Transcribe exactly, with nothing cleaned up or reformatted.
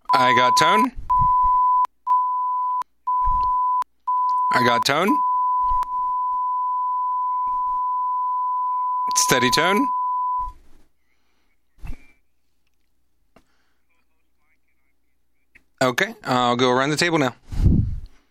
I got tone. I got tone. Steady tone. Okay, I'll go around the table now.